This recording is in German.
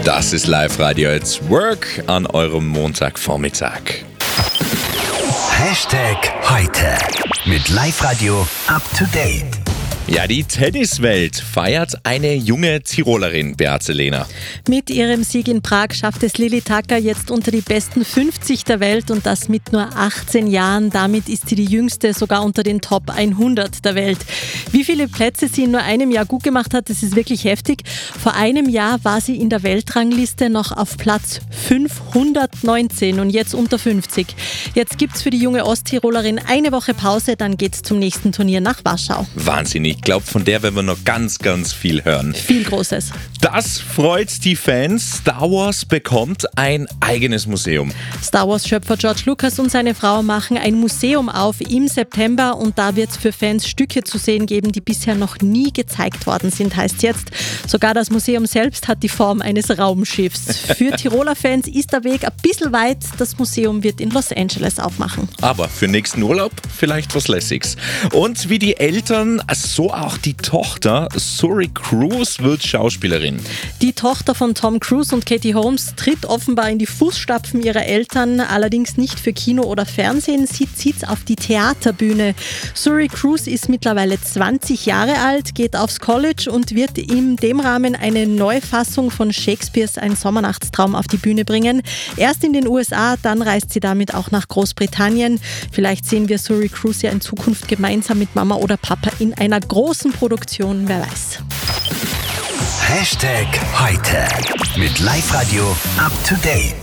Das ist Live-Radio at Work an eurem Montagvormittag. Heute mit Live-Radio up to date. Ja, die Tenniswelt feiert eine junge Tirolerin, Beate Lehner. Mit ihrem Sieg in Prag schafft es Lili Tacka jetzt unter die besten 50 der Welt und das mit nur 18 Jahren. Damit ist sie die jüngste sogar unter den Top 100 der Welt. Wie viele Plätze sie in nur einem Jahr gut gemacht hat, das ist wirklich heftig. Vor einem Jahr war sie in der Weltrangliste noch auf Platz 519 und jetzt unter 50. Jetzt gibt's für die junge Osttirolerin eine Woche Pause, dann geht's zum nächsten Turnier nach Warschau. Wahnsinnig. Ich glaube, von der werden wir noch ganz, ganz viel hören. Viel Großes. Das freut die Fans. Star Wars bekommt ein eigenes Museum. Star Wars-Schöpfer George Lucas und seine Frau machen ein Museum auf im September und da wird es für Fans Stücke zu sehen geben, die bisher noch nie gezeigt worden sind, heißt jetzt. Sogar das Museum selbst hat die Form eines Raumschiffs. Für Tiroler Fans ist der Weg ein bisschen weit. Das Museum wird in Los Angeles aufmachen. Aber für nächsten Urlaub vielleicht was Lässiges. Und wie die Eltern, so auch die Tochter, Suri Cruise wird Schauspielerin. Die Tochter von Tom Cruise und Katie Holmes tritt offenbar in die Fußstapfen ihrer Eltern, allerdings nicht für Kino oder Fernsehen. Sie zieht auf die Theaterbühne. Suri Cruise ist mittlerweile 20 Jahre alt, geht aufs College und wird in dem Rahmen eine Neufassung von Shakespeares Ein Sommernachtstraum auf die Bühne bringen. Erst in den USA, dann reist sie damit auch nach Großbritannien. Vielleicht sehen wir Suri Cruise ja in Zukunft gemeinsam mit Mama oder Papa in einer großen Produktion, wer weiß. Heute mit Live-Radio up to date.